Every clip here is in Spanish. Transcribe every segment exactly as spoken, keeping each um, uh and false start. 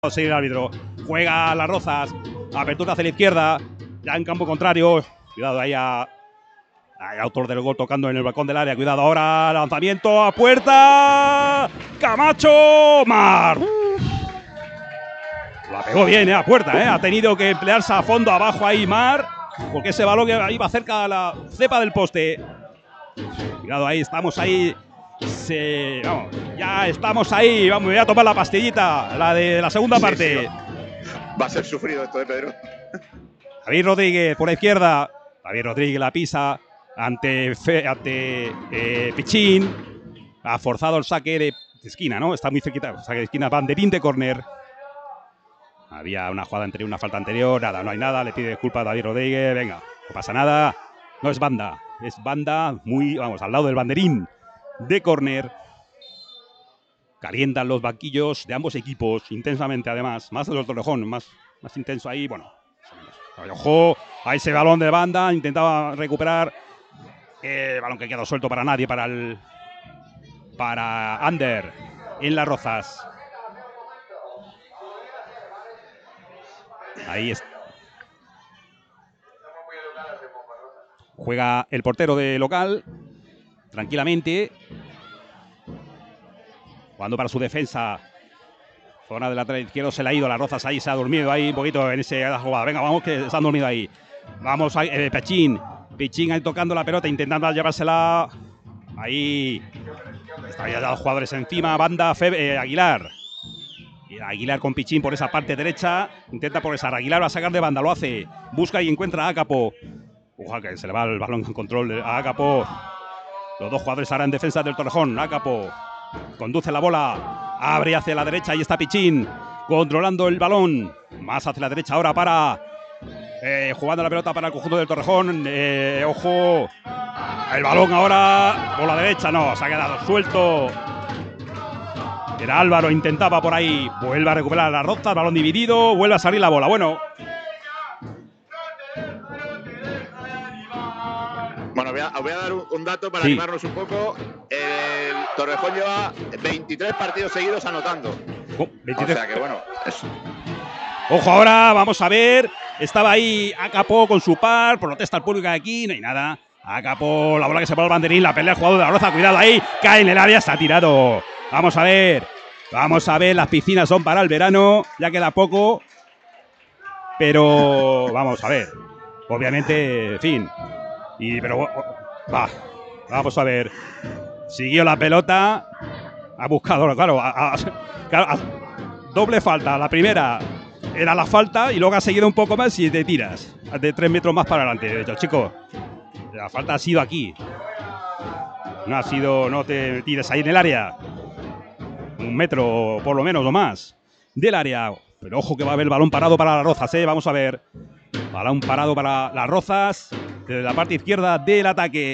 Sigue el árbitro, juega Las Rozas, apertura hacia la izquierda, ya en campo contrario, cuidado ahí a, a autor del gol tocando en el balcón del área, cuidado ahora, lanzamiento a puerta, Camacho, Mar. La pegó bien, eh, a puerta, eh. Ha tenido que emplearse a fondo abajo ahí Mar, porque ese balón iba cerca de la cepa del poste. Cuidado ahí, estamos ahí. Se, vamos, ya estamos ahí, vamos, voy a tomar la pastillita, la de la segunda sí, parte. Sí, va a ser sufrido esto de Pedro. David Rodríguez por la izquierda, David Rodríguez la pisa ante, Fe, ante eh, Pichín, ha forzado el saque de esquina, ¿no? Está muy cerquita, saque de esquina, banderín de córner. Había una jugada anterior, una falta anterior, nada, no hay nada, le pide disculpas a David Rodríguez, venga, no pasa nada, no es banda, es banda muy, vamos, al lado del banderín de córner. Calientan los banquillos de ambos equipos intensamente, además, más de los Torrejón, más, más intenso ahí, bueno. Ojo, a ese balón de banda, intentaba recuperar el eh, balón que quedó suelto para nadie, para el para Ander en Las Rozas. Ahí está. Juega el portero de local tranquilamente, jugando para su defensa. Zona del lateral izquierdo se le ha ido, Las Rozas ahí se ha dormido ahí un poquito en esa jugada. Venga, vamos que se han dormido ahí. Vamos, a, eh, Pichín. Pichín ahí tocando la pelota, intentando llevársela. Ahí. Están ya los jugadores encima. Banda Febe, eh, Aguilar. Y Aguilar con Pichín por esa parte derecha. Intenta progresar. Aguilar va a sacar de banda, lo hace. Busca y encuentra a Ácapo. Ojalá que se le va el balón en control a Ácapo. Los dos jugadores ahora en defensa del Torrejón. Ácapo conduce la bola, abre hacia la derecha, ahí está Pichín, controlando el balón, más hacia la derecha ahora para, eh, jugando la pelota para el conjunto del Torrejón, eh, ojo, el balón ahora por la derecha, no, se ha quedado suelto, era Álvaro, intentaba por ahí, vuelve a recuperar Las Rozas, balón dividido, vuelve a salir la bola, bueno. Bueno, voy a, voy a dar un, un dato para sí. animarnos un poco. El Torrejón lleva veintitrés partidos seguidos anotando. Oh, veintitrés. O sea que bueno. Es... Ojo ahora, vamos a ver. Estaba ahí Ácapo con su par. Protesta al público de aquí, no hay nada. Ácapo, la bola que se pone al banderín, la pelea el jugador de La Roza. Cuidado ahí, cae en el área, está tirado. Vamos a ver. Vamos a ver, las piscinas son para el verano. Ya queda poco. Pero vamos a ver. Obviamente, en fin. Y, pero va, vamos a ver. Siguió la pelota. Ha buscado, claro, a, a, claro a, doble falta. La primera era la falta y luego ha seguido un poco más y te tiras de tres metros más para adelante. De hecho, chicos, la falta ha sido aquí. No ha sido, no te tires ahí en el área. Un metro por lo menos o más del área. Pero ojo que va a haber balón parado para Las Rozas, ¿eh? Vamos a ver. Balón parado para Las Rozas. Desde la parte izquierda del ataque.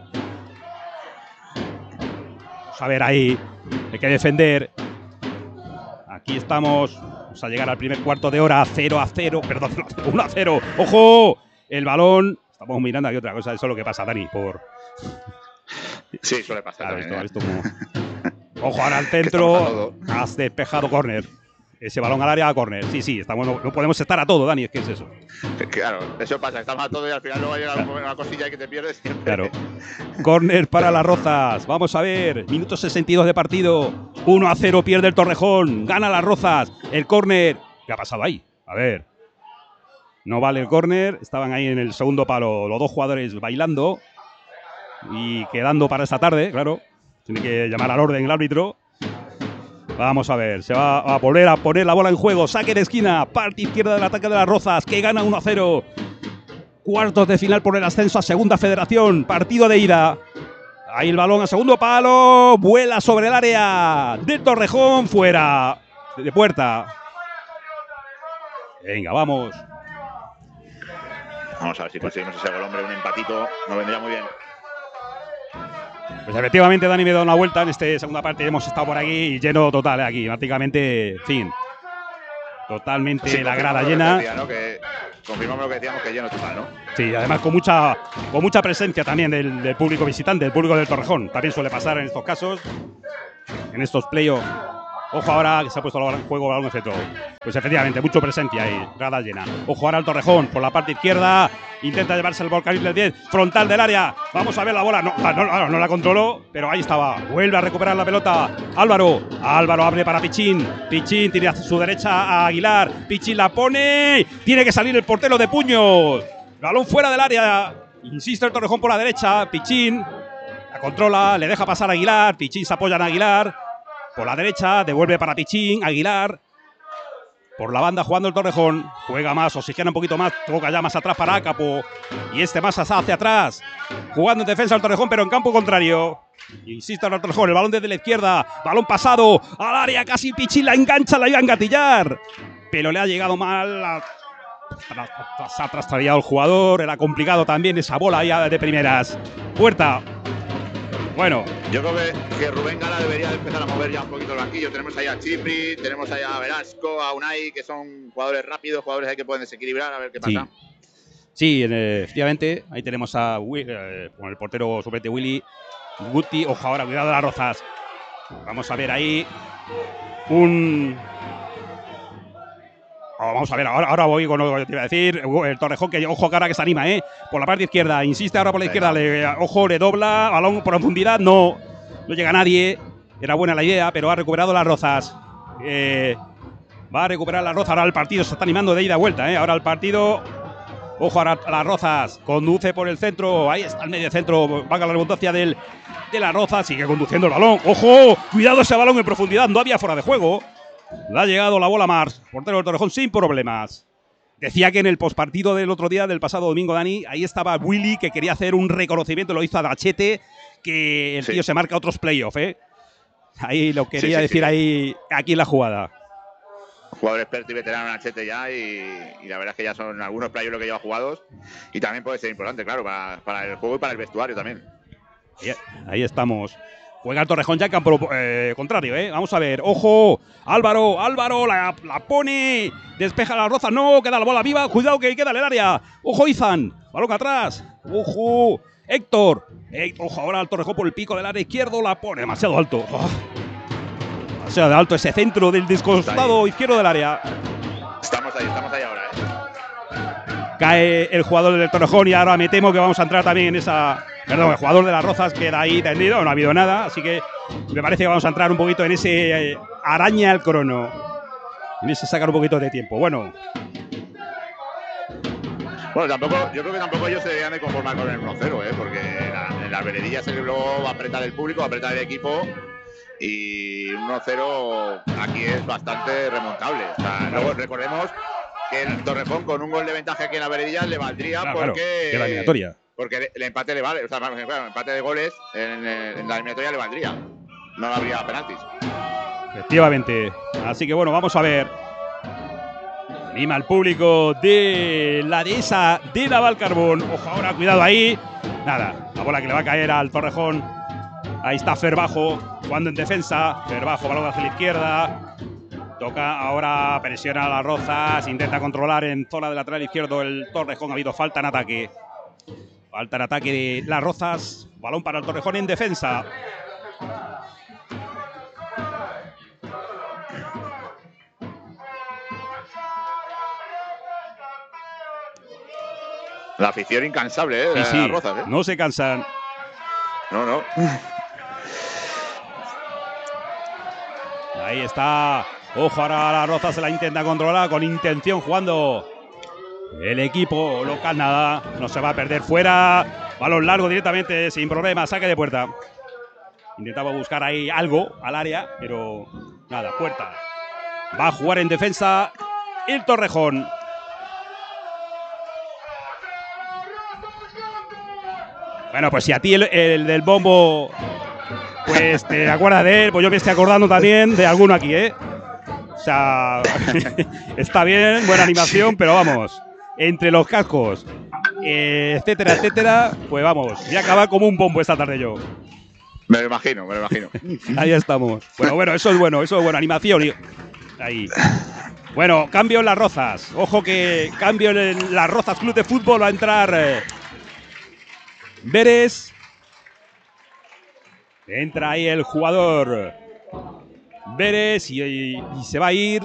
Vamos a ver ahí. Hay que defender. Aquí estamos. Vamos a llegar al primer cuarto de hora. cero a cero. Perdón, uno a cero. ¡Ojo! El balón. Estamos mirando aquí otra cosa. Eso es lo que pasa, Dani. Por... Sí, suele pasar. Claro, también, esto, ¿eh? esto como... Ojo, ahora al centro. Has despejado córner. Ese balón al área a córner. Sí, sí, estamos, no, no podemos estar a todo, Dani, es que es eso. Claro, eso pasa, estamos a todo y al final luego llega claro. una cosilla y que te pierdes siempre. Claro. Córner para Las Rozas. Vamos a ver, minuto sesenta y dos de partido. uno a cero pierde el Torrejón. Gana Las Rozas. El córner. ¿Qué ha pasado ahí? A ver. No vale el córner. Estaban ahí en el segundo palo los dos jugadores bailando y quedando para esta tarde, claro. Tiene que llamar al orden el árbitro. Vamos a ver, se va a volver a poner la bola en juego. Saque de esquina, parte izquierda del ataque de Las Rozas, que gana uno a cero. Cuartos de final por el ascenso a Segunda Federación. Partido de ida. Ahí el balón a segundo palo. Vuela sobre el área del Torrejón. Fuera de puerta. Venga, vamos. Vamos a ver si conseguimos ese gol, hombre. Un empatito nos vendría muy bien. Pues efectivamente, Dani me da una vuelta en esta segunda parte. Hemos estado por aquí y lleno total, ¿eh? Aquí, prácticamente, fin. Totalmente sí, la grada llena. Decía, ¿no? Que confirmamos lo que decíamos, que lleno total, ¿no? Sí, además con mucha, con mucha presencia también del, del público visitante, del público del Torrejón. También suele pasar en estos casos, en estos playoffs. Ojo ahora que se ha puesto en juego el balón de centro. Pues efectivamente, mucho presencia ahí, grada llena. Ojo ahora al Torrejón por la parte izquierda. Intenta llevarse el volcán del diez, frontal del área. Vamos a ver la bola. No, no, no, no la controló, pero ahí estaba. Vuelve a recuperar la pelota. Álvaro. Álvaro abre para Pichín. Pichín tiene a su derecha a Aguilar. Pichín la pone. Tiene que salir el portero de puño. Balón fuera del área. Insiste el Torrejón por la derecha. Pichín la controla, le deja pasar a Aguilar. Pichín se apoya en Aguilar. Por la derecha, devuelve para Pichín, Aguilar. Por la banda jugando el Torrejón. Juega más, oxigena un poquito más. Toca ya más atrás para Acapo. Y este más hacia atrás. Jugando en defensa el Torrejón, pero en campo contrario. Insiste el Torrejón, el balón desde la izquierda. Balón pasado al área, casi Pichín la engancha, la iba a engatillar. Pero le ha llegado mal. La, se ha trastrallado el jugador. Era complicado también esa bola ya de primeras. Puerta. Bueno, yo creo que, que Rubén Gala debería empezar a mover ya un poquito el banquillo. Tenemos ahí a Chipri, tenemos ahí a Velasco, a Unai, que son jugadores rápidos, jugadores ahí que pueden desequilibrar, a ver qué pasa. Sí, sí efectivamente, ahí tenemos a Will, eh, con el portero suplente Willy, Guti. Ojo ahora, cuidado de las Rozas. Vamos a ver ahí un... Oh, vamos a ver, ahora, ahora voy con lo que te iba a decir. El Torrejón, que ojo cara que se anima, ¿eh? Por la parte izquierda, insiste ahora por la izquierda. Le, ojo, le dobla, balón por profundidad, no. No llega nadie. Era buena la idea, pero ha recuperado las Rozas. Eh, va a recuperar las Rozas. Ahora el partido se está animando de ida a vuelta, ¿eh? Ahora el partido. Ojo ahora a las Rozas. Conduce por el centro. Ahí está el medio centro. Valga la redundancia del, de las Rozas. Sigue conduciendo el balón. ¡Ojo! Cuidado ese balón en profundidad. No había fuera de juego. Le ha llegado la bola a Mars, portero del Torrejón, sin problemas. Decía que en el postpartido del otro día, del pasado domingo, Dani, ahí estaba Willy, que quería hacer un reconocimiento, lo hizo a Dachete, que el sí. tío se marca otros playoffs, ¿eh? Ahí lo quería sí, sí, decir sí. ahí, aquí en la jugada. Jugador experto y veterano en Dachete ya, y, y la verdad es que ya son algunos playoffs lo que lleva jugados, y también puede ser importante, claro, para, para el juego y para el vestuario también. Ahí, ahí estamos. Juega el Torrejón ya en campo eh, contrario, ¿eh? Vamos a ver. ¡Ojo! Álvaro, Álvaro, la, la pone. Despeja la Roza. No, queda la bola viva. Cuidado que queda en el área. ¡Ojo, Izan! Balón atrás. ¡Ojo! Héctor. Eh, ojo, ahora el Torrejón por el pico del área izquierdo. La pone demasiado alto. Oh. Demasiado alto ese centro del descostado izquierdo del área. Estamos ahí, estamos ahí ahora, ¿eh? Cae el jugador del Torrejón y ahora me temo que vamos a entrar también en esa... Perdón, el jugador de las Rozas queda ahí tendido, no ha habido nada, así que me parece que vamos a entrar un poquito en ese eh, araña al crono, en ese sacar un poquito de tiempo. Bueno, bueno tampoco, yo creo que tampoco ellos se deberían de conformar con el uno cero, ¿eh? Porque la, en las veredillas el luego va a apretar el público, va a apretar el equipo, y uno cero aquí es bastante remontable. O sea, luego recordemos que el Torrejón con un gol de ventaja aquí en la veredilla le valdría, claro, porque... Claro, de la eliminatoria. Porque el empate le vale, o sea, claro, el empate de goles en, en la eliminatoria le valdría. No habría penaltis. Efectivamente. Así que bueno, vamos a ver. Anima al público de la dehesa de Navalcarbón. Ojo ahora, cuidado ahí. Nada, la bola que le va a caer al Torrejón. Ahí está Ferbajo, jugando en defensa. Ferbajo, balón hacia la izquierda. Toca ahora, presiona a las Rozas. Intenta controlar en zona de lateral izquierdo el Torrejón. Ha habido falta en ataque. Falta en ataque de las Rozas. Balón para el Torrejón en defensa. La afición incansable, ¿eh? De sí, sí. las Rozas, ¿eh? No se cansan. No, no. Ahí está. Ojo, ahora las Rozas se la intenta controlar con intención jugando. El equipo local, nada, no se va a perder fuera. Balón largo directamente, sin problema, saque de puerta. Intentaba buscar ahí algo al área, pero nada, puerta. Va a jugar en defensa el Torrejón. Bueno, pues si a ti el, el del bombo, pues te acuerdas de él, pues yo me estoy acordando también de alguno aquí, ¿eh? O sea, está bien, buena animación, pero vamos... Entre los cascos, eh, etcétera, etcétera, pues vamos, voy a acabar como un bombo esta tarde yo. Me lo imagino, me lo imagino. Ahí estamos. Bueno, bueno, eso es bueno, eso es bueno, animación. Ahí. Bueno, cambio en las Rozas. Ojo que cambio en las Rozas Club de Fútbol. Va a entrar eh, Veres. Entra ahí el jugador Beres y, y, y se va a ir.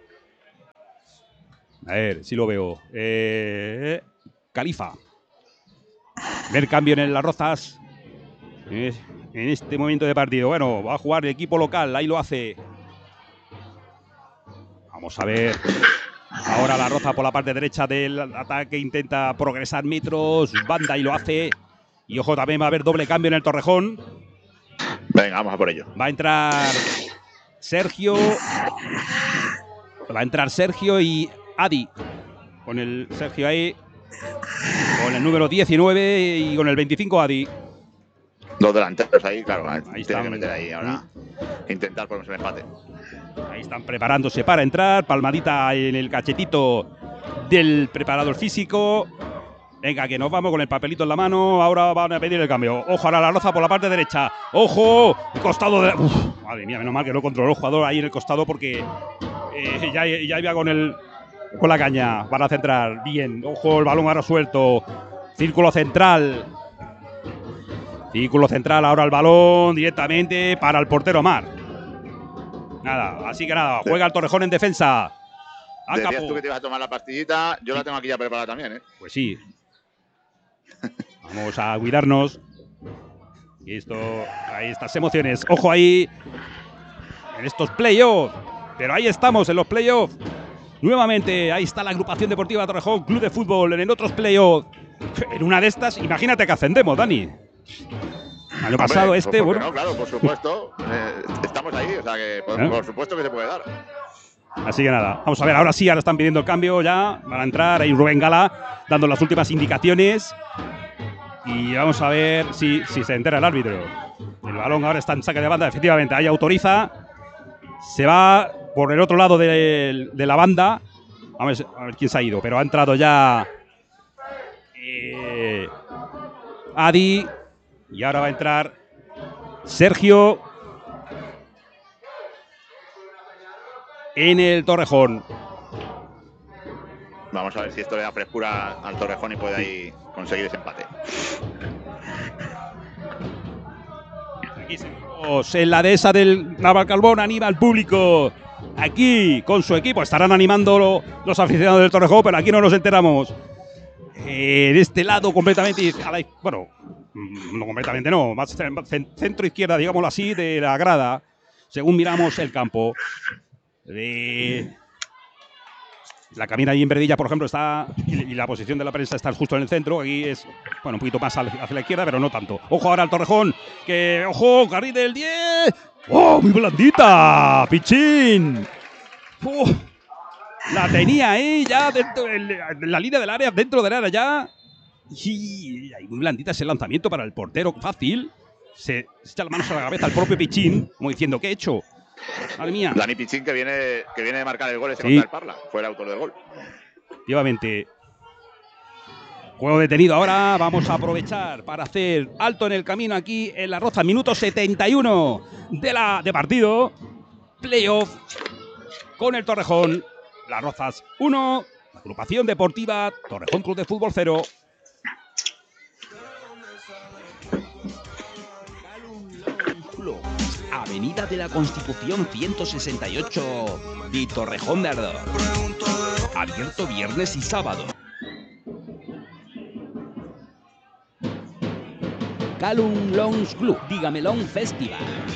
A ver, si lo veo. Eh, Califa. Ver cambio en Las Rozas. Eh, en este momento de partido. Bueno, va a jugar el equipo local. Ahí lo hace. Vamos a ver. Ahora La Roza por la parte derecha del ataque. Intenta progresar metros. Banda y lo hace. Y ojo, también va a haber doble cambio en el Torrejón. Venga, vamos a por ello. Va a entrar Sergio. Va a entrar Sergio y Adi. Con el Sergio ahí. Con el número diecinueve y con el veinticinco Adi. Dos delanteros ahí, claro. Ahí tiene están. que meter ahí ahora. Intentar ponerse el empate. Ahí están preparándose para entrar. Palmadita en el cachetito del preparador físico. Venga, que nos vamos con el papelito en la mano. Ahora van a pedir el cambio. Ojo, ahora La Roza por la parte derecha. ¡Ojo! Costado de... Uf, madre mía, menos mal que no controló el jugador ahí en el costado porque eh, ya, ya iba con, el, con la caña. Van a centrar. Bien. Ojo, el balón ahora suelto. Círculo central. Círculo central. Ahora el balón directamente para el portero Omar. Nada, así que nada. Juega el Torrejón en defensa. A Decías Capo. tú que te ibas a tomar la pastillita. Yo Sí. la tengo aquí ya preparada también, ¿eh? Pues sí. Vamos a cuidarnos. Y esto, ahí estas emociones. Ojo ahí en estos playoffs. Pero ahí estamos en los playoffs. Nuevamente, ahí está la agrupación deportiva Torrejón, Club de Fútbol, en otros playoffs. En una de estas, imagínate que ascendemos, Dani. Año pasado Hombre, este, pues, bueno. No, claro, por supuesto. eh, estamos ahí, o sea que por, ¿Eh? por supuesto que se puede dar. Así que nada, vamos a ver, ahora sí, ahora están pidiendo el cambio ya. Van a entrar ahí Rubén Gala dando las últimas indicaciones. Y vamos a ver si, si se entera el árbitro. El balón ahora está en saque de banda, efectivamente, ahí autoriza. Se va por el otro lado de, de la banda. A ver, a ver quién se ha ido, pero ha entrado ya eh, Adi. Y ahora va a entrar Sergio en el Torrejón. Vamos a ver si esto le da frescura al Torrejón y puede ahí conseguir ese empate. Aquí seguimos en la dehesa del Navalcarbón, anima al público. Aquí con su equipo estarán animando lo, los aficionados del Torrejón, pero aquí no nos enteramos. Eh, de este lado completamente, a la, bueno, no completamente no, más centro izquierda, digámoslo así, de la grada, según miramos el campo. Eh, la cabina ahí en Verdilla, por ejemplo, está, y, y la posición de la prensa está justo en el centro. Aquí es, bueno, un poquito más hacia la izquierda, pero no tanto. Ojo ahora al Torrejón, que, ojo, carril del diez. ¡Oh, muy blandita! ¡Pichín! ¡Oh! La tenía ahí ya dentro, en la línea del área, dentro del área ya. Y, y muy blandita ese lanzamiento para el portero, fácil. Se, se echa las manos a la cabeza al propio Pichín, como diciendo, ¿qué he hecho? Madre mía. Dani Pichín, que viene, que viene de marcar el gol ese Sí. contra el Parla. Fue el autor del gol. Efectivamente. Juego detenido ahora. Vamos a aprovechar para hacer alto en el camino aquí en La Roza. Minuto setenta y uno de, la, de partido. Playoff con el Torrejón. Las Rozas uno. Agrupación deportiva Torrejón Club de Fútbol cero. Avenida de la Constitución ciento sesenta y ocho de Torrejón de Ardoz. Abierto viernes y sábado. Calum Lounge Club, Dígamelón Festival.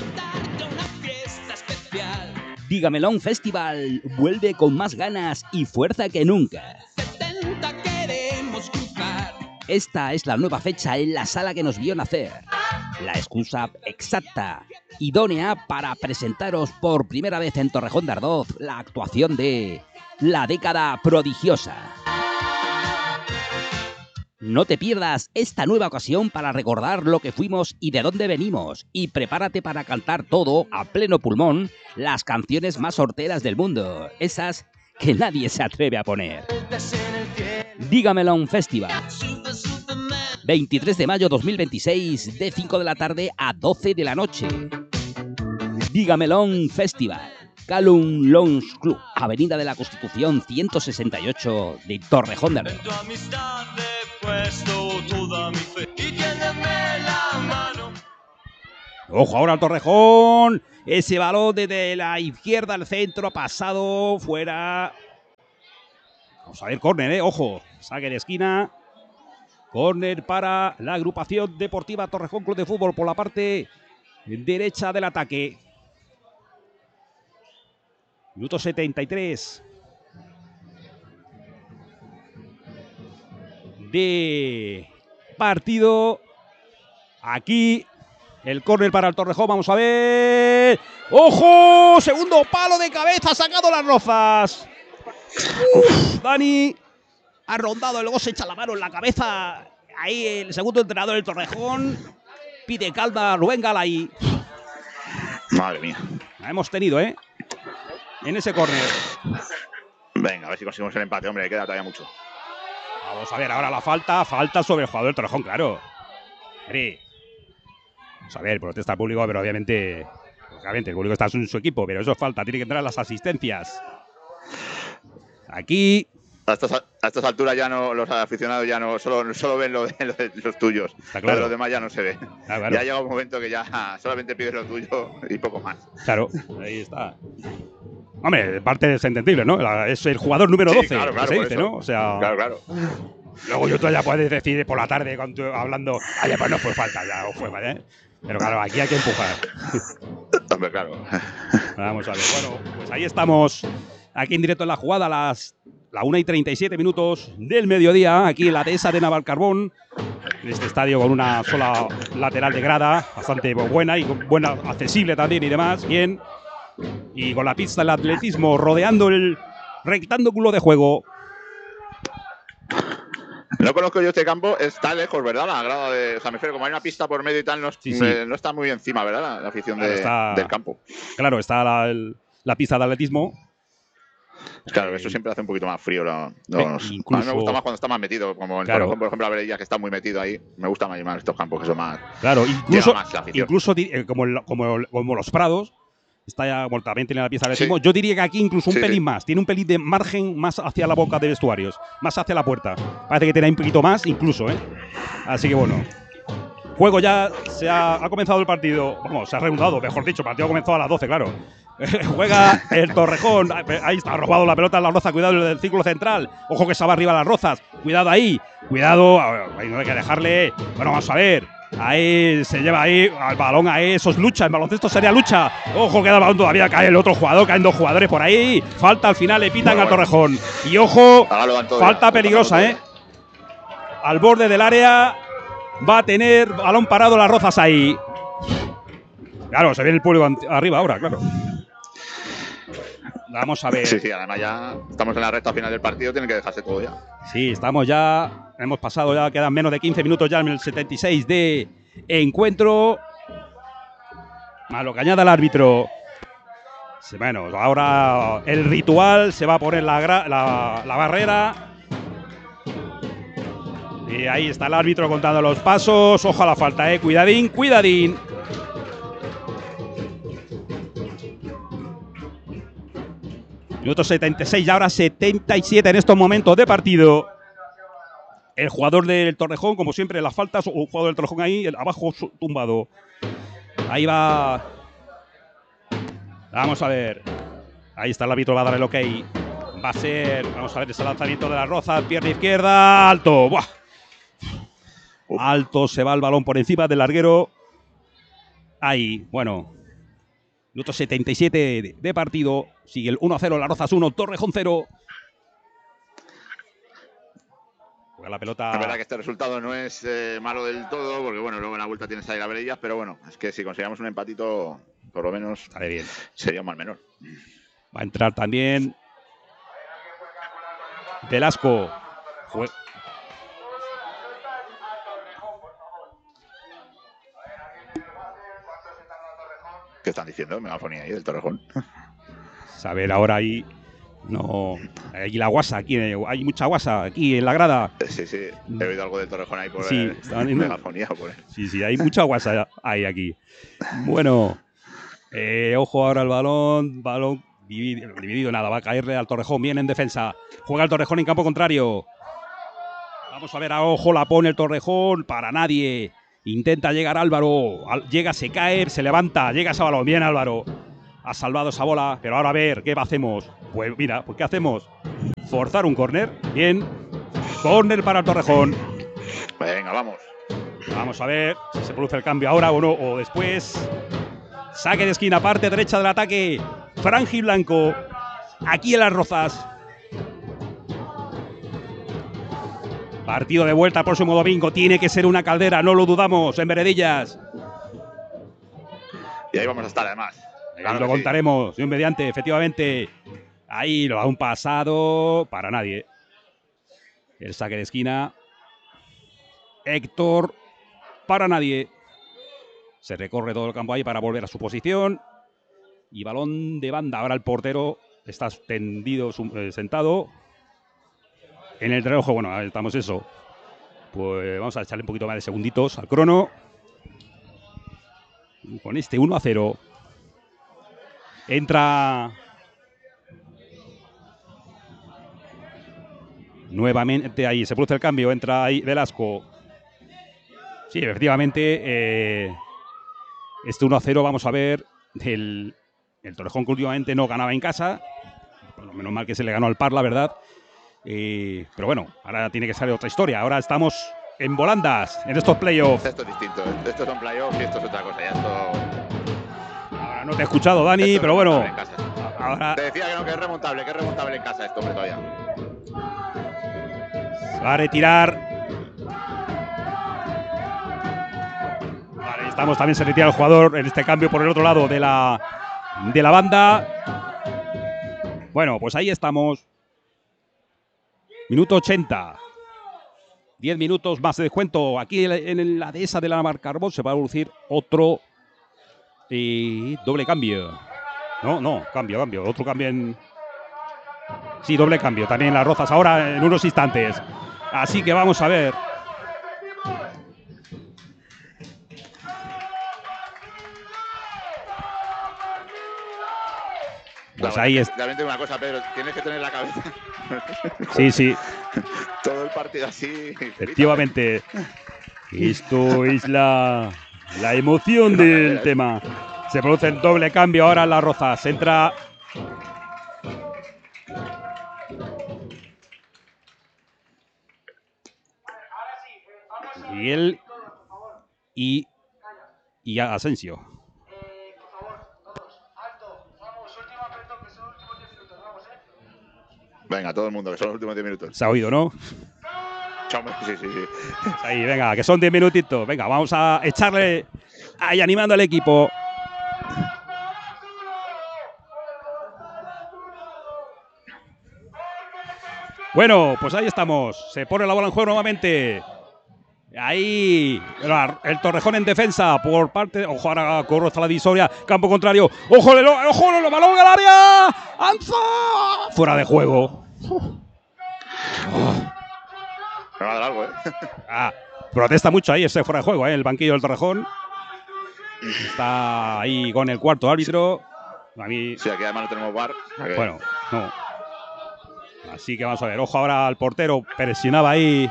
Dígamelón Festival vuelve con más ganas y fuerza que nunca. Esta es la nueva fecha en la sala que nos vio nacer. La excusa exacta, idónea para presentaros por primera vez en Torrejón de Ardoz la actuación de La Década Prodigiosa. No te pierdas esta nueva ocasión para recordar lo que fuimos y de dónde venimos. Y prepárate para cantar todo a pleno pulmón las canciones más horteras del mundo. Esas que nadie se atreve a poner. Dígamelón Festival. veintitrés de mayo dos mil veintiséis, de cinco de la tarde a doce de la noche. Dígamelón Festival. Calum Lounge Club, Avenida de la Constitución ciento sesenta y ocho de Torrejón de Ardoz. Ojo ahora al Torrejón, Ese balón desde la izquierda al centro ha pasado fuera. Vamos a ver, córner, eh, ojo. Saque de esquina. Córner para la agrupación deportiva Torrejón Club de Fútbol por la parte derecha del ataque. Minuto setenta y tres. De partido. Aquí el córner para el Torrejón. Vamos a ver. ¡Ojo! Segundo palo de cabeza. Ha sacado las Rozas. Uf, Dani ha rondado, luego se echa la mano en la cabeza. Ahí el segundo entrenador del Torrejón. Pide calma Rubén Galay. Madre mía. La hemos tenido, ¿eh? En ese córner. Venga, a ver si conseguimos el empate, hombre. Queda todavía mucho. Vamos a ver ahora la falta. Falta sobre el jugador del Torrejón, claro. Vamos a ver, protesta el público, pero obviamente, obviamente el público está en su equipo, pero eso es falta. Tiene que entrar las asistencias. Aquí. A estas, a estas alturas ya no, los aficionados ya no solo, solo ven lo de, lo de los tuyos. Está claro. Lo de los demás ya no se ve. Ah, claro. Ya llega un momento que ya solamente pides lo tuyo y poco más. Claro, ahí está. Hombre, parte es entendible, ¿no? Es el jugador número doce, sí, claro, claro, que se dice, eso. ¿no? O sea, claro, claro. Luego YouTube ya puedes decir por la tarde cuando, hablando, ay, pues no fue falta, ya o fue, ¿vale? Pero claro, aquí hay que empujar. Hombre, claro. Vamos a ver. Bueno, pues ahí estamos, aquí en directo en la jugada, a las la una y treinta y siete minutos del mediodía, aquí en la dehesa de Navalcarbón, en este estadio con una sola lateral de grada, bastante buena y buena, accesible también y demás, bien. Y con la pista del atletismo rodeando el rectángulo de juego. No conozco yo este campo, está lejos, ¿verdad? La grada de. O sea, me refiero, como hay una pista por medio y tal, no, sí, sí. Me, no está muy encima, ¿verdad? La, la afición claro, de, está, del campo. Claro, está la, el, la pista de atletismo. Claro, eso siempre hace un poquito más frío. Los, los, incluso, a mí me gusta más cuando está más metido, como en claro. Torrejón, por ejemplo, la Veredilla, que está muy metido ahí. Me gusta más, más estos campos que son más. Claro, incluso, más incluso como, el, como, como los Prados. Está ya, bueno, también tiene la pieza de atletismo. Sí. Yo diría que aquí incluso un sí, pelín sí. más. Tiene un pelín de margen más hacia la boca de vestuarios. Más hacia la puerta. Parece que tiene un poquito más incluso, ¿eh? Así que bueno. Juego ya se ha, ha comenzado el partido. Vamos, se ha reanudado, mejor dicho. El partido ha comenzado a las doce, claro. Juega el Torrejón. Ahí está, ha robado la pelota en la Roza. Cuidado del círculo central. Ojo que se va arriba a las Rozas. Cuidado ahí. Cuidado. Ahí no hay que dejarle. Bueno, vamos a ver. Ahí se lleva ahí al balón, ahí eso es lucha, el baloncesto sería lucha. Ojo, queda el balón todavía, cae el otro jugador, caen dos jugadores por ahí. Falta al final, le pitan bueno, al Torrejón. Y ojo, falta peligrosa, ¿eh? Al borde del área va a tener balón parado las Rozas ahí. Claro, se viene el público arriba ahora, claro. Vamos a ver. Sí, sí, además ya estamos en la recta final del partido, tienen que dejarse todo ya. Sí, estamos ya, hemos pasado ya, quedan menos de quince minutos ya en el setenta y seis de encuentro. Más lo que añada el árbitro. Sí, bueno, ahora el ritual, se va a poner la, la, la barrera. Y ahí está el árbitro contando los pasos. Ojo a la falta, eh. Cuidadín, cuidadín. Minuto setenta y seis y ahora setenta y siete en estos momentos de partido. El jugador del Torrejón, como siempre, las faltas, un jugador del Torrejón ahí, el abajo tumbado. Ahí va. Vamos a ver. Ahí está el árbitro, va a dar el ok. Va a ser, vamos a ver, ese lanzamiento de la Roza, pierna izquierda, alto. ¡Buah! Alto, se va el balón por encima del larguero. Ahí, bueno. Minuto setenta y siete de, de partido. Sigue el uno a cero, las Rozas uno, Torrejón cero. Juega la pelota. La verdad que este resultado no es eh, malo del todo, porque bueno, luego en la vuelta tienes ahí la Veredillas, pero bueno, es que si conseguíamos un empatito, por lo menos Estaré bien. Sería un mal menor. Va a entrar también Velasco. Jue ¿Qué están diciendo? Megafonía ahí del Torrejón. Saber ahora ahí. No. Hay la guasa aquí. Hay mucha guasa aquí en la grada. Sí, sí. He oído algo del Torrejón ahí por sí, el, están en megafonía. Por el. Sí, sí. Hay mucha guasa ahí aquí. Bueno. Eh, ojo ahora el balón. Balón dividido, dividido. Nada. Va a caerle al Torrejón. Viene en defensa. Juega el Torrejón en campo contrario. Vamos a ver. A ojo la pone el Torrejón. Para nadie. Intenta llegar Álvaro. Al, llega, se cae, se levanta. Llega ese balón. Bien, Álvaro. Ha salvado esa bola. Pero ahora a ver, ¿qué hacemos? Pues mira, pues ¿qué hacemos? Forzar un córner. Bien. Córner para el Torrejón. Venga, vamos. Vamos a ver si se produce el cambio ahora o no, o después. Saque de esquina, parte derecha del ataque. Franjiblanco. Aquí en Las Rozas. Partido de vuelta el próximo domingo. Tiene que ser una caldera, no lo dudamos, en Veredillas. Y ahí vamos a estar, además. Claro, lo contaremos, sí. Dios mediante, efectivamente. Ahí lo ha un pasado para nadie. El saque de esquina. Héctor, para nadie. Se recorre todo el campo ahí para volver a su posición. Y balón de banda. Ahora el portero está tendido, sentado. En el reloj, bueno, estamos eso. Pues vamos a echarle un poquito más de segunditos al crono. Con este uno a cero. Entra nuevamente ahí. Se produce el cambio. Entra ahí Velasco. Sí, efectivamente. Eh, este uno a cero, vamos a ver. El, el Torrejón que últimamente no ganaba en casa. Bueno, menos mal que se le ganó al Parla, ¿verdad? Eh, pero bueno, ahora tiene que salir otra historia. Ahora estamos en volandas, en estos playoffs. Esto es distinto. Estos son playoffs y esto es otra cosa. Ya esto... Ahora no te he escuchado, Dani, esto pero es bueno. Ahora... Te decía que no, que es remontable, que es remontable en casa esto, hombre, todavía. Se va a retirar. Vale, estamos, también se retira el jugador en este cambio por el otro lado de la, de la banda. Bueno, pues ahí estamos. Minuto ochenta. diez minutos más de descuento. Aquí en la dehesa de la Navalcarbón se va a producir otro eh, doble cambio. No, no, cambio, cambio. Otro cambio en... Sí, doble cambio. También en Las Rozas ahora en unos instantes. Así que vamos a ver. Pues no, ahí es. Realmente una cosa, Pedro, tienes que tener la cabeza. Sí, sí. Todo el partido así. Efectivamente. Esto es la, la emoción del tema. Se produce el doble cambio ahora en Las Rozas. Entra. Y él. Y. Y Asensio. Venga, todo el mundo, que son los últimos diez minutos. Se ha oído, ¿no? Sí, sí, sí. Ahí, venga, que son diez minutitos. Venga, vamos a echarle ahí animando al equipo. Bueno, pues ahí estamos. Se pone la bola en juego nuevamente. Ahí el Torrejón en defensa por parte. Ojo, ahora corro hasta la divisoria. Campo contrario. Ojo, el ojo, el balón al área. ¡Anza! Fuera de juego. Oh. Me va a dar algo, ¿eh? Ah, protesta mucho ahí ese fuera de juego, ¿eh? El banquillo del Torrejón. Está ahí con el cuarto árbitro. A mí... Sí, aquí además no tenemos V A R. Okay. Bueno, no. Así que vamos a ver. Ojo ahora al portero. Presionaba ahí.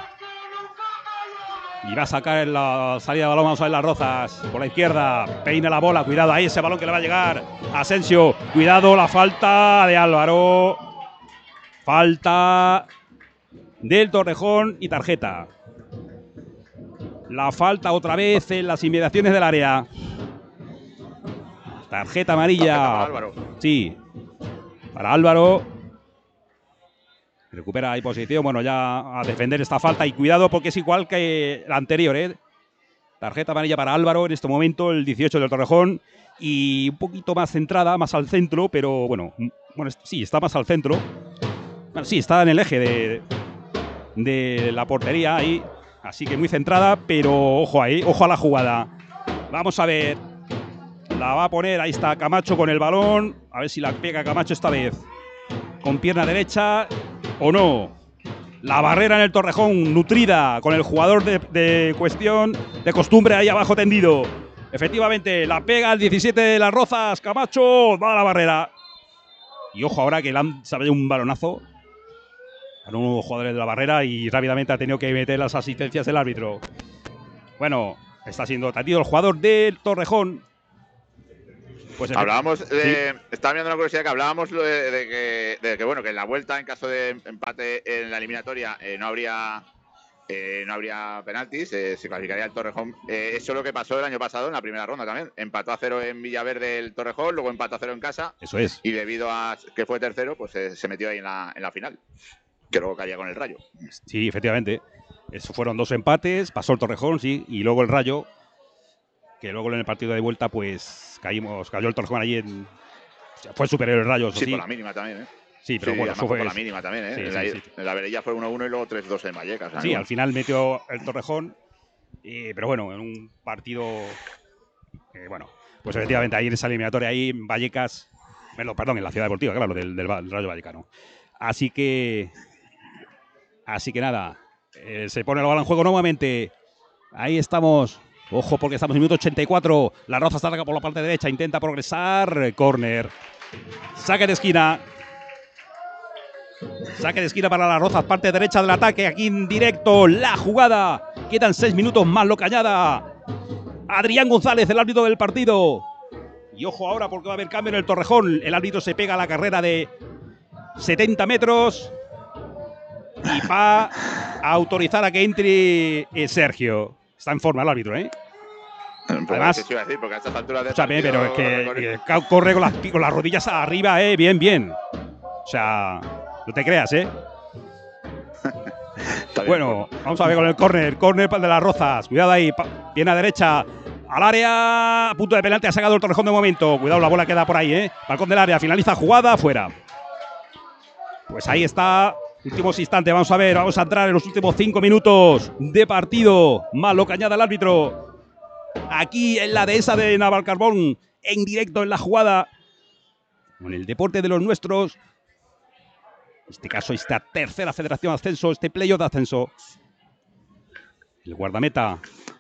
Y va a sacar en la salida de balón. Vamos a ver Las Rozas. Por la izquierda. Peina la bola. Cuidado ahí. Ese balón que le va a llegar. Asensio. Cuidado. La falta de Álvaro. Falta del Torrejón y tarjeta. La falta otra vez en las inmediaciones del área. Tarjeta amarilla. Tarjeta para Álvaro. Sí. Para Álvaro. Recupera ahí posición. Bueno, ya a defender esta falta. Y cuidado porque es igual que la anterior, ¿eh? Tarjeta amarilla para Álvaro en este momento, el dieciocho del Torrejón. Y un poquito más centrada, más al centro. Pero bueno, bueno sí, está más al centro. Bueno, sí, está en el eje de, de la portería ahí. Así que muy centrada, pero ojo ahí, ojo a la jugada. Vamos a ver. La va a poner, ahí está Camacho con el balón. A ver si la pega Camacho esta vez. Con pierna derecha o no. La barrera en el Torrejón, nutrida con el jugador de, de cuestión, de costumbre ahí abajo tendido. Efectivamente, la pega el diecisiete de Las Rozas. Camacho va a la barrera. Y ojo ahora que le han salido un balonazo a unos jugadores de la barrera y rápidamente ha tenido que meter las asistencias del árbitro. Bueno, está siendo atendido el jugador del Torrejón. Pues hablábamos, de, sí. Estaba viendo una curiosidad que hablábamos de, de, que, de que, bueno, que en la vuelta, en caso de empate en la eliminatoria, eh, no habría eh, no habría penaltis, eh, se clasificaría el Torrejón. Eh, eso es lo que pasó el año pasado en la primera ronda también. Empató a cero en Villaverde el Torrejón, luego empató a cero en casa. Eso es. Y debido a que fue tercero, pues eh, se metió ahí en la, en la final, que luego caía con el Rayo. Sí, efectivamente. Eso fueron dos empates, pasó el Torrejón, sí, y luego el Rayo, que luego en el partido de vuelta, pues caímos, cayó el Torrejón allí en. O sea, fue superior el Rayo. Sí, sí, por la mínima también, ¿eh? Sí, pero sí, bueno, eso fue. Por la mínima también, ¿eh? Sí, en, sí, la, sí. en la Verella fue uno uno y luego tres dos en Vallecas. Sí, igual. Al final metió el Torrejón, eh, pero bueno, en un partido. Eh, bueno, pues efectivamente ahí en esa eliminatoria, ahí en Vallecas. Perdón, perdón, en la Ciudad Deportiva, claro, del, del Rayo Vallecano. Así que. Así que nada. Eh, se pone el balón en juego nuevamente. Ahí estamos. Ojo, porque estamos en el minuto ochenta y cuatro. La Roza está por la parte derecha. Intenta progresar. Córner. Saque de esquina. Saque de esquina para la Rozas. Parte derecha del ataque. Aquí en directo. La jugada. Quedan seis minutos más. Lo cañada. Adrián González, el árbitro del partido. Y ojo ahora porque va a haber cambio en el Torrejón. El árbitro se pega a la carrera de setenta metros. Y va a autorizar a que entre eh, Sergio. Está en forma el árbitro, ¿eh? Además, ¿qué iba a decir? Porque a estas alturas de escúchame, pero es que eh, corre con las, con las rodillas arriba, ¿eh? Bien, bien. O sea, no te creas, ¿eh? Bueno, vamos a ver con el córner. Córner de las Rozas. Cuidado ahí. Viene a derecha. Al área. A punto de penalti. Ha sacado el Torrejón de momento. Cuidado, la bola queda por ahí, ¿eh? Balcón del área. Finaliza jugada. Fuera. Pues ahí está. Últimos instantes, vamos a ver, vamos a entrar en los últimos cinco minutos de partido. Más lo que añada el árbitro. Aquí en la dehesa de Navalcarbón, en directo en la jugada. Con el deporte de los nuestros. En este caso, esta tercera federación de ascenso, este playoff de ascenso. El guardameta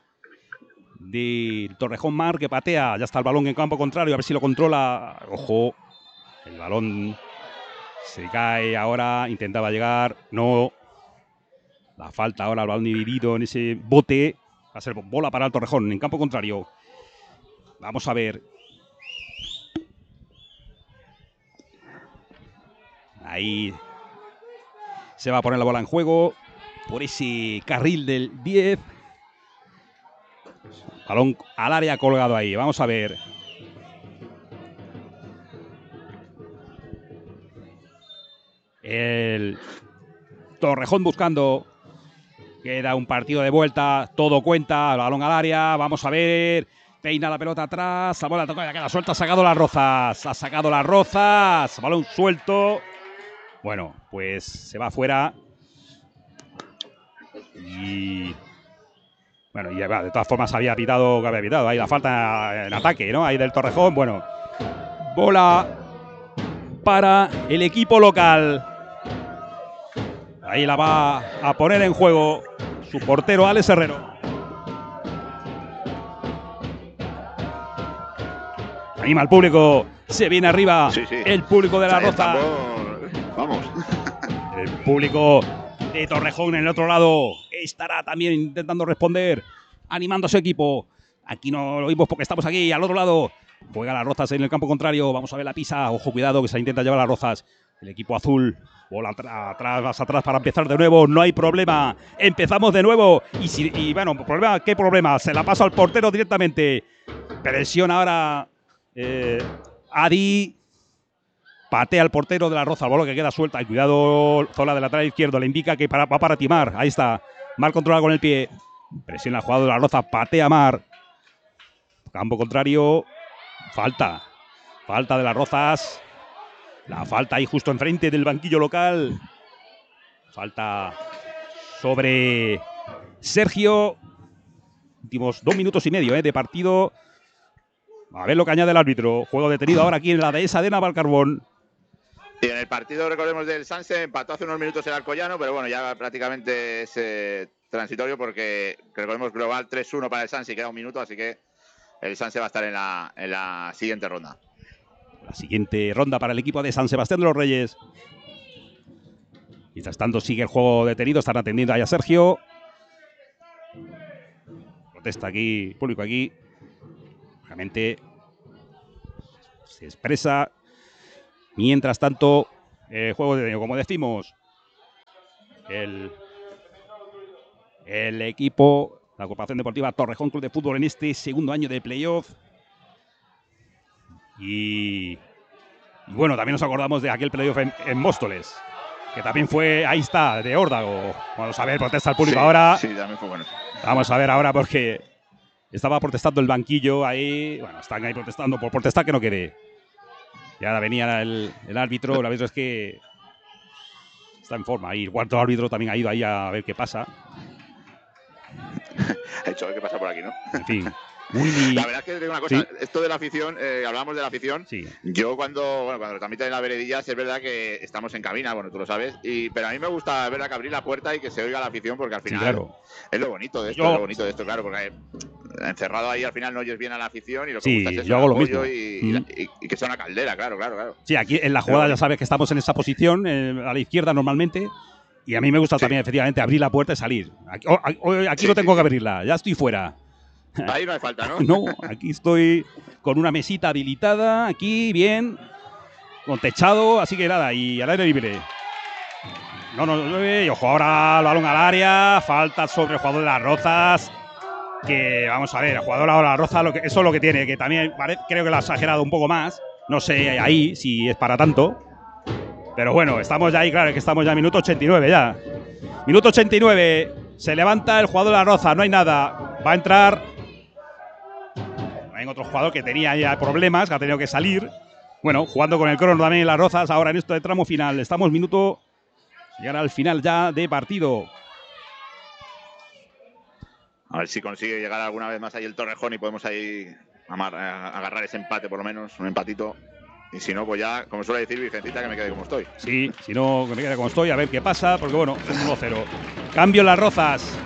del Torrejón Mar que patea. Ya está el balón en campo contrario, a ver si lo controla. Ojo, el balón. Se cae ahora, intentaba llegar, no. La falta ahora, el balón dividido en ese bote. Va a ser bola para el Torrejón, en campo contrario. Vamos a ver. Ahí se va a poner la bola en juego por ese carril del diez. Balón al área colgado ahí, vamos a ver. El Torrejón buscando. Queda un partido de vuelta. Todo cuenta. El balón al área. Vamos a ver. Peina la pelota atrás. La bola toca. Queda suelta. Ha sacado las Rozas. Ha sacado las Rozas. Balón suelto. Bueno, pues se va afuera. Y. Bueno, y de todas formas había pitado. Que había pitado. Ahí la falta en ataque, ¿no? Ahí del Torrejón. Bueno. Bola para el equipo local. Ahí la va a poner en juego su portero Alex Herrero. Anima al público. Se viene arriba sí, sí. El público de la Roza. Vamos. El público de Torrejón en el otro lado estará también intentando responder, animando a su equipo. Aquí no lo vimos porque estamos aquí al otro lado. Juega las Rozas en el campo contrario. Vamos a ver la pisa. Ojo, cuidado que se intenta llevar las Rozas. El equipo azul. Bola atrás, más atrás para empezar de nuevo. No hay problema. Empezamos de nuevo. Y, si, y bueno, problema, ¿qué problema? Se la pasa al portero directamente. Presiona ahora eh, Adi. Patea al portero de la Roza. El balón que queda suelta. Y cuidado, zona de lateral izquierdo. Le indica que para, va para timar. Ahí está. Mal controlado con el pie. Presiona el jugador de la Roza. Patea Mar. Campo contrario. Falta. Falta de las Rozas. La falta ahí justo enfrente del banquillo local. Falta sobre Sergio. Últimos dos minutos y medio eh, de partido. A ver lo que añade el árbitro. Juego detenido ahora aquí en la dehesa de Navalcarbón. Y en el partido, recordemos, del Sanse, empató hace unos minutos el Alcoyano, pero bueno, ya prácticamente es eh, transitorio porque recordemos global tres uno para el Sanse y queda un minuto, así que el Sanse va a estar en la, en la siguiente ronda. La siguiente ronda para el equipo de San Sebastián de los Reyes. Mientras tanto sigue el juego detenido, están atendiendo ahí a Sergio. protesta aquí, público aquí. Realmente se expresa. Mientras tanto, el juego de como decimos, el, el equipo, la Agrupación Deportiva Torrejón Club de Fútbol en este segundo año de playoff. Y, y bueno, también nos acordamos de aquel playoff en, en Móstoles, que también fue, ahí está, de Órdago. Vamos a ver, protesta el público sí, ahora. Sí, también fue bueno. Vamos a ver ahora porque estaba protestando el banquillo ahí. Bueno, están ahí protestando por protestar que no quede. Y ahora venía el, el árbitro. El árbitro es que está en forma. Y el cuarto árbitro también ha ido ahí a ver qué pasa. Ha hecho a ver qué pasa por aquí, ¿no? En fin. Muy... La verdad es que te digo una cosa, ¿Sí? Esto de la afición, eh, hablamos de la afición. Sí. Yo cuando, bueno, cuando lo transmiten en la veredilla, es verdad que estamos en cabina, bueno, tú lo sabes, y, pero a mí me gusta ver que abrir la puerta y que se oiga la afición, porque al final Sí, claro. es lo bonito de esto, Yo... es lo bonito de esto, claro, porque encerrado ahí al final no oyes bien a la afición y lo que sí, gusta es eso, yo hago lo apoyo mismo. Y, Mm. y, y, y que sea una caldera, claro, claro, claro. Sí, aquí en la jugada ya sabes que estamos en esa posición, eh, a la izquierda normalmente. Y a mí me gusta sí. también, efectivamente, abrir la puerta y salir. Aquí, oh, aquí sí, no tengo sí, que abrirla, ya estoy fuera. Ahí no hay falta, ¿no? No, aquí estoy con una mesita habilitada, aquí bien, con techado, así que nada, y al aire libre. No, no, no, y ojo, ahora el balón al área, falta sobre el jugador de Las Rozas, que vamos a ver, el jugador ahora de Las Rozas, lo que, eso es lo que tiene, que también parece, creo que lo ha exagerado un poco más, no sé ahí si es para tanto, pero bueno, estamos ya ahí, claro, que estamos ya en minuto ochenta y nueve ya. Minuto ochenta y nueve, se levanta el jugador de Las Rozas, no hay nada, va a entrar... Hay otro jugador que tenía ya problemas, que ha tenido que salir. Bueno, jugando con el crono también en Las Rozas, ahora en esto de tramo final. Estamos minuto, llegar al final ya de partido. A ver si consigue llegar alguna vez más ahí el Torrejón y podemos ahí amar, agarrar ese empate por lo menos, un empatito. Y si no, pues ya, como suele decir Virgencita, que me quede como estoy. Sí, si no, que me quede como estoy, a ver qué pasa, porque bueno, es uno cero. Cambio en Las Rozas.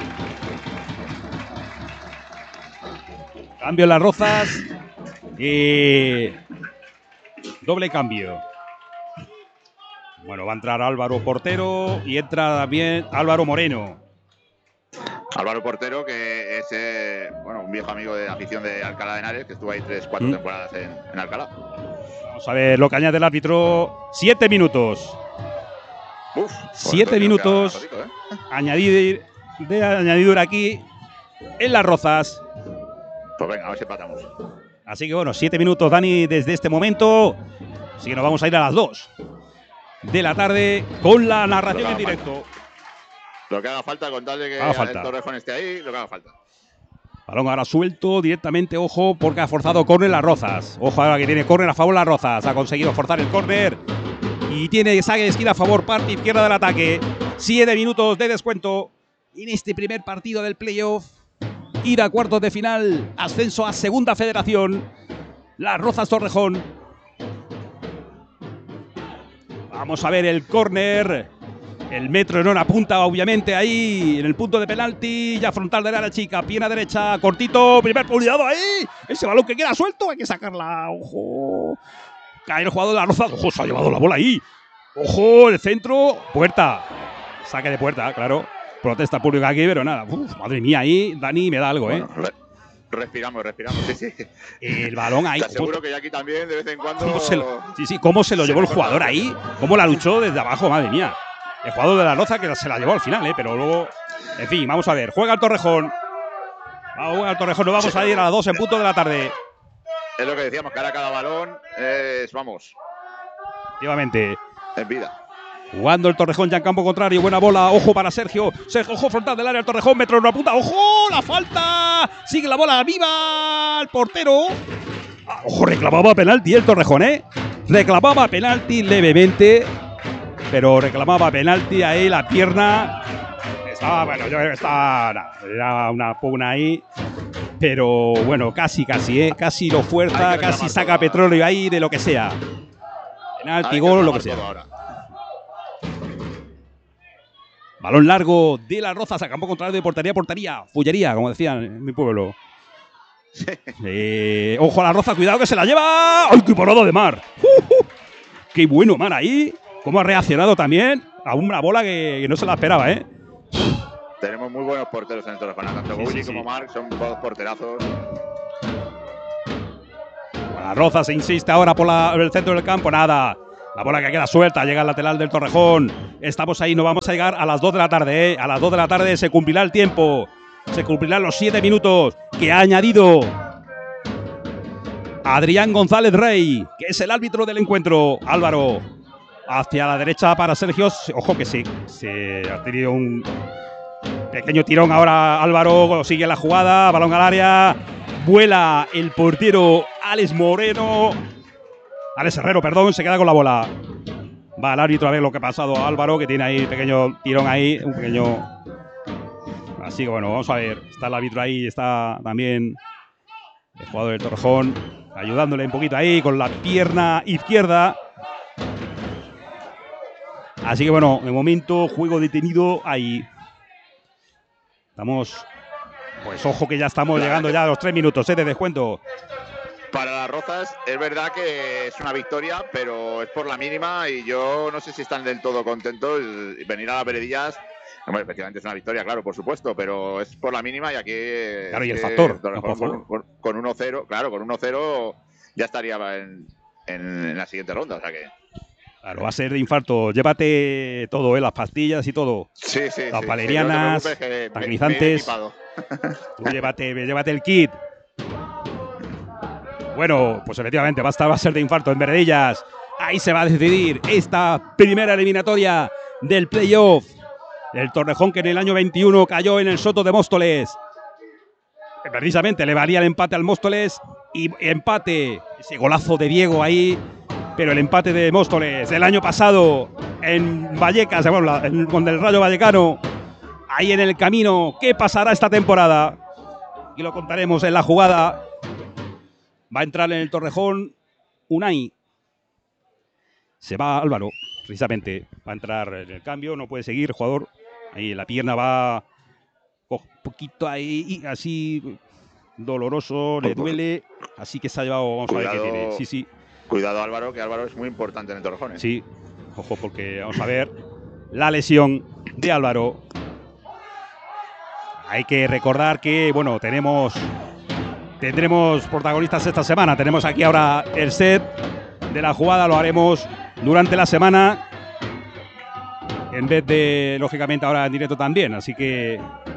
Cambio en Las Rozas y doble cambio. Bueno, va a entrar Álvaro Portero y entra también Álvaro Moreno. Álvaro Portero, que es eh, bueno, un viejo amigo de la afición de Alcalá de Henares, que estuvo ahí tres, cuatro ¿Mm? temporadas en, en Alcalá. Vamos a ver lo que añade el árbitro. Siete minutos. Uf, Siete minutos. Ratito, ¿eh? Añadir, de añadidura aquí en Las Rozas. Pues venga, a ver si empatamos. Así que bueno, siete minutos, Dani, desde este momento. Así que nos vamos a ir a las dos de la tarde con la narración en directo. Falta. Lo que haga falta, con tal de que el Torrejón esté ahí, lo que haga falta. Balón ahora suelto directamente, ojo, porque ha forzado córner Las Rozas. Ojo ahora que tiene córner a favor Las Rozas. Ha conseguido forzar el córner y tiene saque de esquina a favor, parte izquierda del ataque. Siete minutos de descuento en este primer partido del playoff. Ida a cuartos de final, ascenso a segunda federación, Las Rozas Torrejón. Vamos a ver el córner, el metro en una punta, obviamente ahí, en el punto de penalti, ya frontal del área chica, pierna derecha, cortito, primer puliado ahí, ese balón que queda suelto, hay que sacarla, ojo, cae el jugador de Las Rozas, ojo, se ha llevado la bola ahí, ojo, el centro, puerta, saque de puerta, claro. Protesta pública aquí, pero nada. Uf, madre mía, ahí Dani me da algo, ¿eh? Bueno, respiramos, respiramos, sí, sí. El balón ahí. Te aseguro que ya aquí también, de vez en cuando. ¿Cómo se lo, sí, sí, cómo se lo se llevó el jugador ahí. Cómo la luchó desde abajo, madre mía. El jugador de Las Rozas que se la llevó al final, ¿eh? Pero luego. En fin, vamos a ver. Juega el Torrejón. Vamos a jugar el Torrejón. Nos vamos sí, a ir a las dos en punto de la tarde. Es lo que decíamos, cara a cada balón es. Vamos. Efectivamente. En vida. Jugando el Torrejón ya en campo contrario. Buena bola. Ojo para Sergio. Sergio, ojo frontal del área. El Torrejón. Metro en una punta. ¡Ojo! ¡La falta! Sigue la bola. ¡Viva! El portero. Ah, ojo, reclamaba penalti el Torrejón, ¿eh? Reclamaba penalti levemente. Pero reclamaba penalti ahí. La pierna. Estaba, bueno, yo creo que estaba. Era una pugna ahí. Pero bueno, casi, casi, ¿eh? Casi lo fuerza. Casi saca petróleo ahí de lo que sea. Penalti, gol, lo que sea. Ahora. Balón largo de Las Rozas a campo contrario de portería a portería. Fullería, como decían en mi pueblo. eh, ojo a Las Rozas, cuidado que se la lleva. ¡Ay, qué parada de Mar! Uh, uh, ¡Qué bueno, Mar, ahí! Cómo ha reaccionado también a una bola que, que no se la esperaba, ¿eh? Tenemos muy buenos porteros en el Torrejón. Tanto Sí, Gulli sí, sí. como Marc son dos porterazos. La Roza se insiste ahora por, la, por el centro del campo, nada. La bola que queda suelta, llega al lateral del Torrejón. Estamos ahí, no vamos a llegar a las dos de la tarde, ¿eh? A las dos de la tarde se cumplirá el tiempo. Se cumplirán los siete minutos que ha añadido Adrián González Rey, que es el árbitro del encuentro. Álvaro, hacia la derecha para Sergio. Ojo que sí, se ha tenido un pequeño tirón ahora. Álvaro sigue la jugada, balón al área. Vuela el portero Alex Moreno. Alex Herrero, perdón, se queda con la bola. Va el árbitro a ver lo que ha pasado a Álvaro, que tiene ahí un pequeño tirón ahí, un pequeño... Así que bueno, vamos a ver. Está el árbitro ahí, está también el jugador del Torrejón, ayudándole un poquito ahí con la pierna izquierda. Así que bueno, de momento, juego detenido ahí. Estamos... Pues ojo que ya estamos llegando ya a los tres minutos ¿eh? de descuento. Para las Rozas es verdad que es una victoria, pero es por la mínima y yo no sé si están del todo contentos. Venir a las Veredillas, bueno, efectivamente es una victoria, claro, por supuesto, pero es por la mínima y aquí... Claro, y el factor. Con, con, con, con uno cero, claro, con uno cero ya estaría en, en, en la siguiente ronda, o sea que... Claro, va a ser de infarto. Llévate todo, ¿eh? Las pastillas y todo. Sí, sí, las sí, valerianas, sí, no tranquilizantes. Tú llévate, llévate el kit. Bueno, pues efectivamente va a, estar, va a ser de infarto en Veredillas. Ahí se va a decidir esta primera eliminatoria del playoff. El Torrejón, que en el año veintiuno cayó en el Soto de Móstoles. Precisamente le valía el empate al Móstoles. Y empate, ese golazo de Diego ahí. Pero el empate de Móstoles el año pasado en Vallecas, bueno, en, con el Rayo Vallecano, ahí en el camino. ¿Qué pasará esta temporada? Y lo contaremos en la jugada. Va a entrar en el Torrejón Unai. Se va Álvaro, precisamente. Va a entrar en el cambio, no puede seguir el jugador. Ahí la pierna va un poquito ahí, así doloroso, le duele. Así que se ha llevado, vamos Cuidado. a ver qué tiene. Sí, sí. Cuidado Álvaro, que Álvaro es muy importante en el Torrejón. ¿eh? Sí, ojo, porque vamos a ver la lesión de Álvaro. Hay que recordar que, bueno, tenemos tendremos protagonistas esta semana. Tenemos aquí ahora el set de la jugada, lo haremos durante la semana, en vez de, lógicamente, ahora en directo también. Así que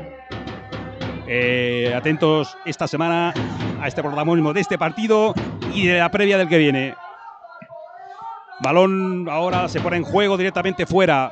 eh, atentos esta semana a este protagonismo de este partido y de la previa del que viene. Balón ahora se pone en juego directamente fuera.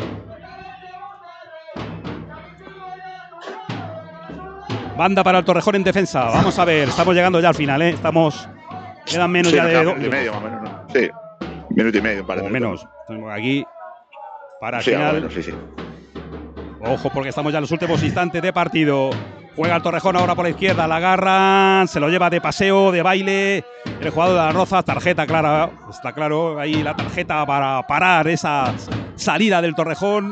Banda para el Torrejón en defensa. Vamos a ver, estamos llegando ya al final, ¿eh? Estamos... Quedan menos sí, ya de... Minuto y medio, más o menos, ¿no? Sí, minuto y medio, parece. O menos. Tenemos aquí para el sí, final. Bueno, sí, sí. Ojo, porque estamos ya en los últimos instantes de partido. Juega el Torrejón ahora por la izquierda, la agarran, se lo lleva de paseo, de baile. El jugador de las Rozas, tarjeta clara, está claro, ahí la tarjeta para parar esa salida del Torrejón.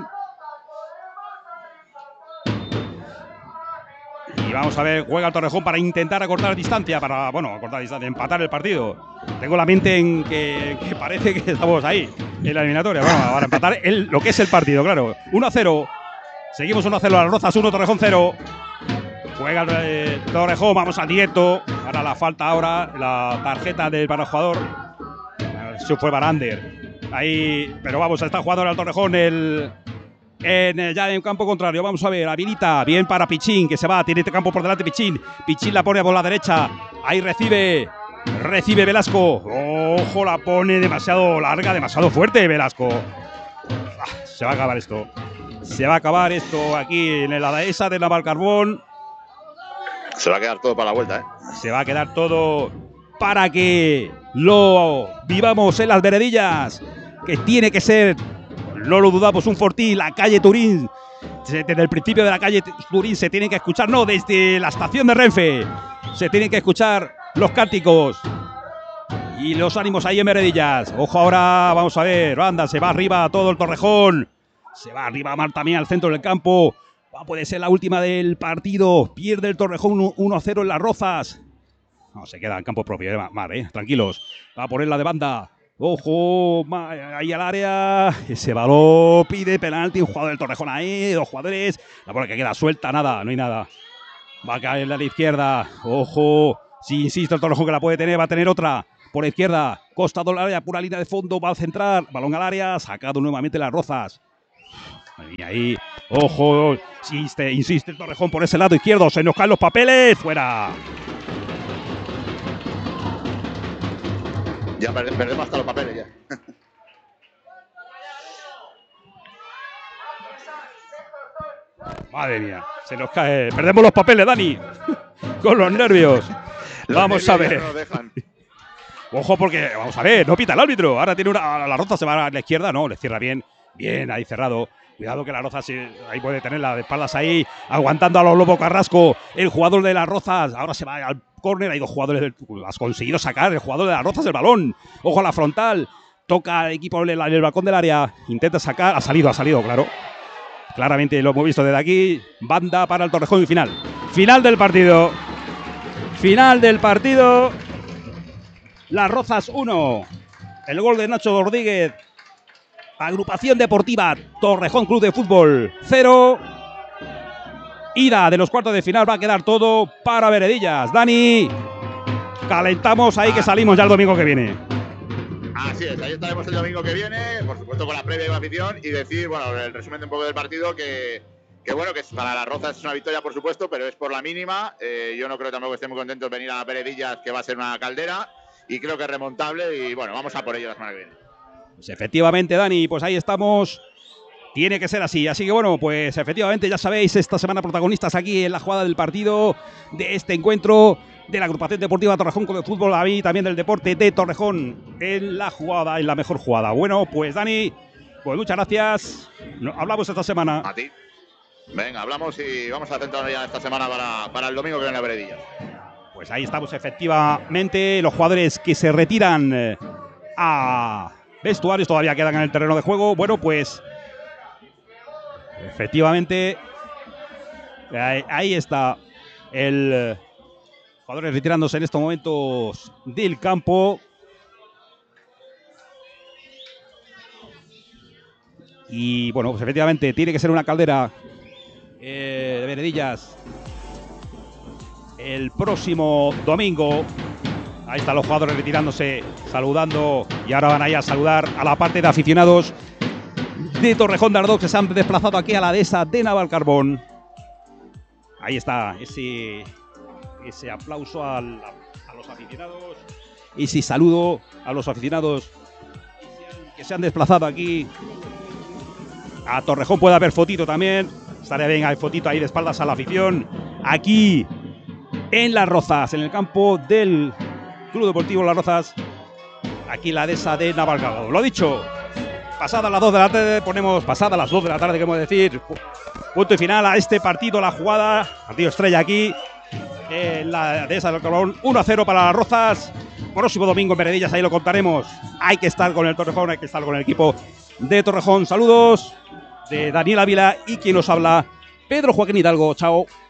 Y vamos a ver, juega el Torrejón para intentar acortar distancia, para, bueno, acortar distancia, empatar el partido. Tengo la mente en que, que parece que estamos ahí, en la eliminatoria. Bueno, para empatar el, lo que es el partido, claro. uno a cero. Seguimos uno a cero, las Rozas uno, Torrejón cero. Juega el eh, Torrejón, vamos al directo. Para la falta ahora, la tarjeta del para el jugador. Eso fue Barander. Ahí, pero vamos, está jugando al Torrejón el... En, ya en campo contrario, vamos a ver, habilita, bien para Pichín, que se va, tiene este campo por delante Pichín, Pichín la pone por la derecha, ahí recibe, recibe Velasco, ojo, la pone demasiado larga, demasiado fuerte Velasco, ah, se va a acabar esto, se va a acabar esto aquí en la dehesa de Navalcarbón, se va a quedar todo para la vuelta, ¿eh? Se va a quedar todo para que lo vivamos en las Veredillas, que tiene que ser... No lo dudamos, un Fortí, la calle Turín. Desde el principio de la calle Turín se tienen que escuchar, no, desde la estación de Renfe. Se tienen que escuchar los cánticos y los ánimos ahí en Veredillas. Ojo ahora, vamos a ver, banda, se va arriba todo el Torrejón. Se va arriba Mar también al centro del campo. Va, puede ser la última del partido. Pierde el Torrejón uno a cero en las Rozas. No, se queda en campo propio, eh, Mar, eh, tranquilos. Va a ponerla de banda. Ojo, ahí al área. Ese balón pide penalti. Un jugador del Torrejón ahí. Dos jugadores. La bola que queda suelta. Nada, no hay nada. Va a caer a la izquierda. Ojo. Si insiste el Torrejón que la puede tener, va a tener otra. Por la izquierda. Costado al área. Pura línea de fondo. Va a centrar. Balón al área. Sacado nuevamente Las Rozas. Y ahí. Ojo. Insiste, insiste el Torrejón por ese lado izquierdo. Se nos caen los papeles. Fuera. Ya perdemos hasta los papeles ya. Madre mía, se nos cae. Perdemos los papeles, Dani. Con los nervios. Los vamos nervios a ver. No dejan. Ojo, porque, vamos a ver, no pita el árbitro. Ahora tiene una. La Roza se va a la izquierda. No, le cierra bien. Bien, ahí cerrado. Cuidado que la Roza sí, ahí puede tenerla de espaldas ahí, aguantando a los Lobo Carrasco. El jugador de Las Rozas. Ahora se va al córner. Hay dos jugadores. Del, has conseguido sacar el jugador de Las Rozas el balón. Ojo a la frontal. Toca al equipo en el, en el balcón del área. Intenta sacar. Ha salido, ha salido, claro. Claramente lo hemos visto desde aquí. Banda para el Torrejón y final. Final del partido. Final del partido. Las Rozas uno. El gol de Nacho Rodríguez. Agrupación Deportiva Torrejón Club de Fútbol cero. Ida de los cuartos de final va a quedar todo para Veredillas. Dani, calentamos ahí que salimos ya el domingo que viene. Así es, ahí estaremos el domingo que viene, por supuesto con la previa y la afición, y decir, bueno, el resumen de un poco del partido, que, que bueno, que para Las Rozas es una victoria por supuesto, pero es por la mínima. Eh, yo no creo tampoco que estén muy contentos de venir a Veredillas, que va a ser una caldera, y creo que es remontable, y bueno, vamos a por ello la semana que viene. Pues efectivamente, Dani, pues ahí estamos. Tiene que ser así. Así que bueno, pues efectivamente, ya sabéis, esta semana protagonistas aquí en la jugada del partido de este encuentro de la Agrupación Deportiva Torrejón Club de Fútbol, a mí también del deporte de Torrejón en la jugada, en la mejor jugada. Bueno, pues Dani, pues muchas gracias. Hablamos esta semana. A ti. Venga, hablamos y vamos a centrarnos ya esta semana para, para el domingo que viene a Veredillas. Pues ahí estamos efectivamente. Los jugadores que se retiran a vestuarios todavía quedan en el terreno de juego. Bueno, pues efectivamente ahí, ahí está el jugadores retirándose en estos momentos del campo. Y bueno, pues efectivamente tiene que ser una caldera eh, de Veredillas el próximo domingo. Ahí están los jugadores retirándose, saludando, y ahora van a ir a saludar a la parte de aficionados de Torrejón de Ardoz que se han desplazado aquí a la dehesa de Navalcarbón. Ahí está ese, ese aplauso al, a, a los aficionados, ese saludo a los aficionados que se han desplazado aquí a Torrejón. Puede haber fotito también, estaría bien, hay fotito ahí de espaldas a la afición, aquí en Las Rozas, en el campo del Club Deportivo Las Rozas, aquí la dehesa de Navalcarbón. Lo dicho, pasadas las dos de la tarde, ponemos pasadas las dos de la tarde, queremos decir, punto y final a este partido, la jugada, partido estrella aquí, en la dehesa de Navalcarbón, uno a cero para Las Rozas. Próximo domingo en Veredillas, ahí lo contaremos. Hay que estar con el Torrejón, hay que estar con el equipo de Torrejón. Saludos de Daniel Ávila y quien nos habla, Pedro Joaquín Hidalgo. Chao.